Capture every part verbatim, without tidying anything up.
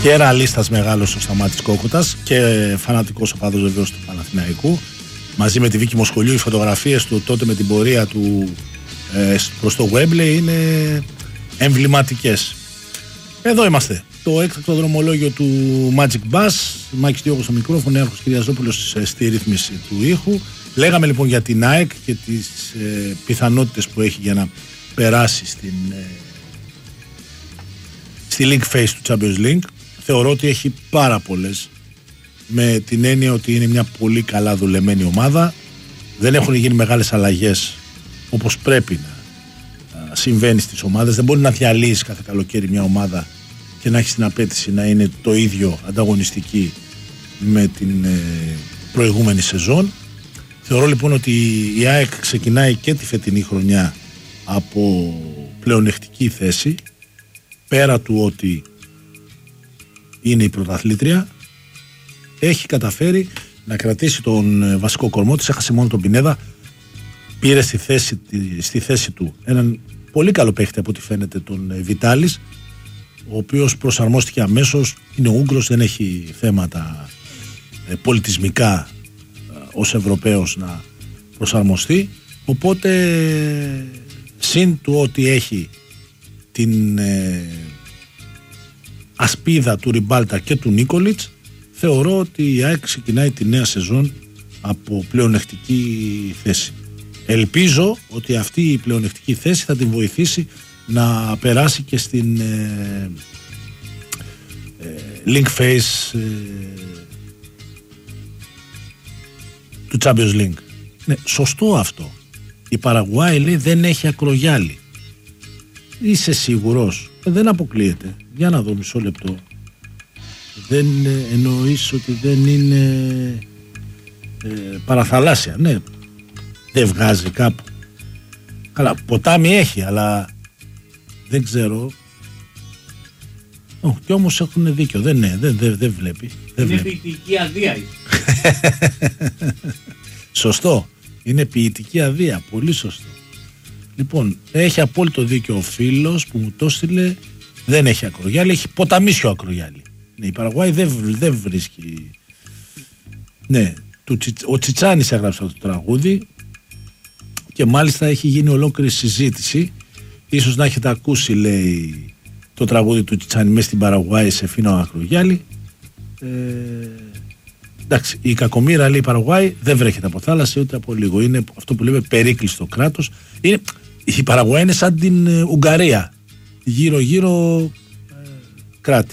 και ραλίστας μεγάλος ο Σταμάτης Κόκοτας και φανατικός οπαδός βεβαίως του Παναθηναϊκού. Μαζί με τη Βίκη Μοσχολιού, οι φωτογραφίες του τότε με την πορεία του ε, προς το Wembley είναι εμβληματικές. Εδώ είμαστε. Το έκτακτο δρομολόγιο του Magic Bus. Μάκης Διώκος στο μικρόφωνο, Νέαρχος Κυριαζόπουλος στη ρύθμιση του ήχου. Λέγαμε λοιπόν για την ΑΕΚ και τις ε, πιθανότητες που έχει για να περάσει στην, ε, στη League Phase του Champions League. Θεωρώ ότι έχει πάρα πολλές, με την έννοια ότι είναι μια πολύ καλά δουλεμένη ομάδα. Δεν έχουν γίνει μεγάλες αλλαγές όπως πρέπει να συμβαίνει στις ομάδες. Δεν μπορεί να διαλύσει κάθε καλοκαίρι μια ομάδα και να έχει την απέτηση να είναι το ίδιο ανταγωνιστική με την ε, προηγούμενη σεζόν. Θεωρώ λοιπόν ότι η ΑΕΚ ξεκινάει και τη φετινή χρονιά από πλεονεκτική θέση, πέρα του ότι είναι η πρωταθλήτρια. Έχει καταφέρει να κρατήσει τον βασικό κορμό της, έχασε μόνο τον Πινέδα, πήρε στη θέση, στη θέση του έναν πολύ καλό παίχτη από ό,τι φαίνεται, τον Βιτάλης, ο οποίος προσαρμόστηκε αμέσως, είναι Ούγγρος, δεν έχει θέματα ε, πολιτισμικά ε, ως Ευρωπαίος να προσαρμοστεί, οπότε συν του ότι έχει την ε, ασπίδα του Ριμπάλτα και του Νίκολιτς, θεωρώ ότι η ΑΕΚ ξεκινάει τη νέα σεζόν από πλεονεκτική θέση. Ελπίζω ότι αυτή η πλεονεκτική θέση θα την βοηθήσει να περάσει και στην ε, ε, Link Phase ε, του Champions League. Ναι, σωστό αυτό. Η Παραγουάη λέει δεν έχει ακρογιάλι. Είσαι σίγουρος? Ε, δεν αποκλείεται. Για να δω μισό λεπτό. Δεν ε, εννοείς ότι δεν είναι ε, παραθαλάσσια? Ναι, δεν βγάζει κάπου. Καλά, ποτάμι έχει, αλλά δεν ξέρω. Oh, και όμως έχουν δίκιο. Δεν, ναι, δεν, δεν, δεν βλέπει. Δεν είναι βλέπει. ποιητική αδεία. Σωστό. Είναι ποιητική αδεία. Πολύ σωστό. Λοιπόν, έχει απόλυτο δίκιο ο φίλος που μου το έστειλε. Δεν έχει ακρογιάλι, έχει ποταμίσιο ακρογιάλι. Ναι, η Παραγουάη δεν, δεν βρίσκει. Ναι, του, ο Τσιτσάνης έγραψε αυτό το τραγούδι και μάλιστα έχει γίνει ολόκληρη συζήτηση. Ίσως να έχετε ακούσει, λέει, το τραγούδι του Τσιτσάνη μέσα στην Παραγουάη σε φίνο ακρογιάλι. Ε, εντάξει, η κακομοίρα, λέει, η Παραγουάη δεν βρέχεται από θάλασσα ούτε από λίγο. Είναι αυτό που λέμε περίκλειστο κράτος. Είναι, η Παραγουάη είναι σαν την ε, Ουγγαρία. Γύρω-γύρω ε, κράτη.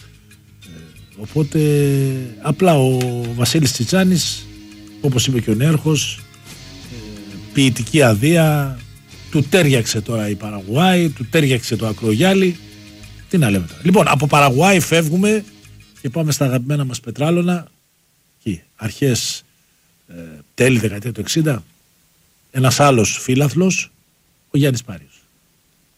Οπότε απλά ο Βασίλης Τσιτσάνης, όπως είπε και ο Νέαρχος, ε, ποιητική αδεία, του τέριαξε τώρα η Παραγουάη, του τέριαξε το ακρογιάλι. Τι να λέμε τώρα. Λοιπόν, από Παραγουάη φεύγουμε και πάμε στα αγαπημένα μας πετράλωνα. Εκεί, αρχές ε, τέλη δεκαετία του εξήντα, ένας άλλος φίλαθλος, ο Γιάννης Πάριος.